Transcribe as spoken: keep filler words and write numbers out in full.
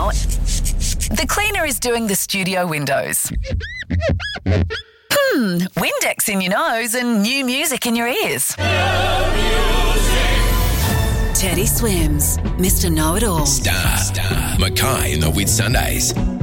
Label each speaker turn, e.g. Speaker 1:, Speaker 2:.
Speaker 1: now, the cleaner is doing the studio windows. Hmm, Windex in your nose and new music in your ears.
Speaker 2: Teddy Swims, Mister Know-It-All.
Speaker 3: Star, Star. Mackay in the Whit Sundays.